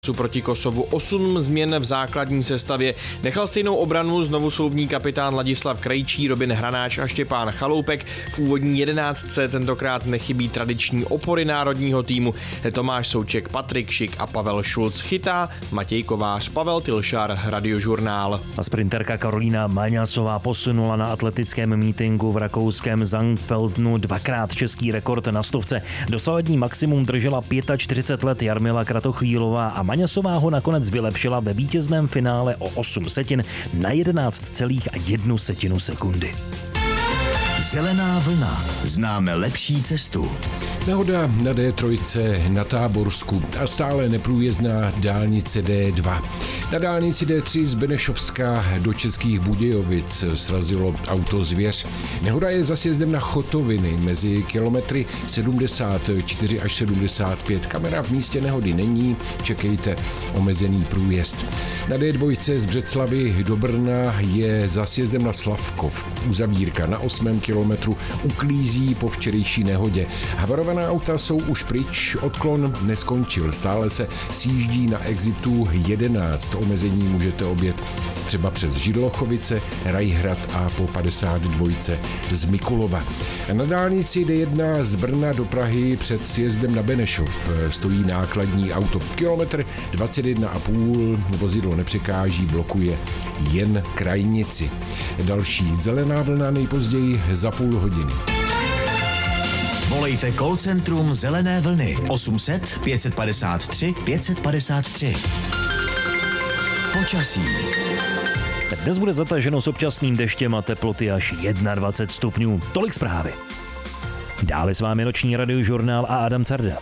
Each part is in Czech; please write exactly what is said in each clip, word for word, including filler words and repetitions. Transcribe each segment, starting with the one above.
proti Kosovu. Osm změn v základní sestavě. Nechal stejnou obranu, znovu jsou v ní kapitán Ladislav Krejčí, Robin Hranáč a Štěpán Chaloupek. V úvodní jedenáctce tentokrát nechybí tradiční opory národního týmu. Tomáš Souček, Patrik Šik a Pavel Šulc. Chytá Matěj Kovář, Pavel Tilšar, Radiožurnál. A sprinterka Karolína Maňasová posunula na atletickém mítinku v rakouském Sankt Pöltenu dvakrát český rekord na stovce. Dosavadní maximum držela čtyřicet pět let Jarmila Kratochvílová a Maňasová ho nakonec vylepšila ve vítězném finále o osm setin na jedenáct celá jedna setinu sekundy. Zelená vlna. Známe lepší cestu. Nehoda na D tři na Táborsku a stále neprůjezdná dálnice D dva. Na dálnici D tři z Benešovska do Českých Budějovic srazilo auto zvěř. Nehoda je za sjezdem na Chotoviny mezi kilometry sedmdesát čtyři až sedmdesát pět. Kamera v místě nehody není, čekejte omezený průjezd. Na D dva z Břeclavi do Brna je za sjezdem na Slavkov. Uzavírka na osmém kilometru uklízí po včerejší nehodě. Havarovaná auta jsou už pryč, odklon neskončil. Stále se sjíždí na exitu jedenáct. Omezení můžete objet třeba přes Židlochovice, Rajhrad a po padesát dva z Mikulova. Na dálnici D jedna z Brna do Prahy před sjezdem na Benešov stojí nákladní auto. Kilometr dvacet jedna a půl, vozidlo nepřekáží, blokuje jen krajnici. Další zelená vlna nejpozději za půl hodiny. Volejte call centrum Zelené vlny osm set pět padesát tři pět padesát tři. Počasí. Dnes bude zataženo s občasným deštěm a teploty až dvacet jedna stupňů. Tolik zprávy. Dále s vámi noční Radiožurnál a Adam Carda.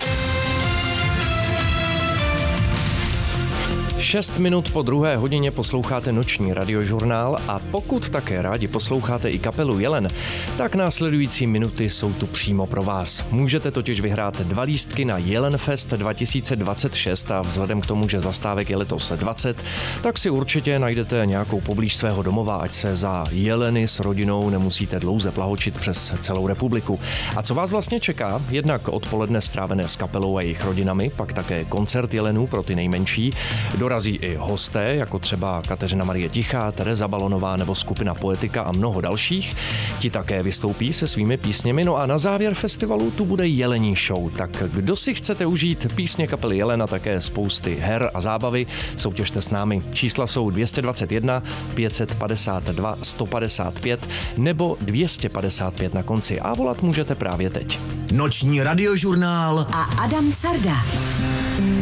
Šest minut po druhé hodině posloucháte noční Radiožurnál a pokud také rádi posloucháte i kapelu Jelen, tak následující minuty jsou tu přímo pro vás. Můžete totiž vyhrát dva lístky na Jelenfest dva tisíce dvacet šest a vzhledem k tomu, že zastávek je letos dvacet, tak si určitě najdete nějakou poblíž svého domova, ať se za jeleny s rodinou nemusíte dlouze plahočit přes celou republiku. A co vás vlastně čeká? Jednak odpoledne strávené s kapelou a jejich rodinami, pak také koncert jelenů pro ty nejmenší. Dorazí i hosté, jako třeba Kateřina Marie Tichá, Tereza Balonová nebo skupina Poetika a mnoho dalších. Ti také vystoupí se svými písněmi, no a na závěr festivalu tu bude jelení show. Tak kdo si chcete užít písně kapely Jelen a také spousty her a zábavy, soutěžte s námi. Čísla jsou dvě stě dvacet jedna, pět padesát dva, sto padesát pět nebo dvě stě padesát pět na konci a volat můžete právě teď. Noční Radiožurnál a Adam Carda.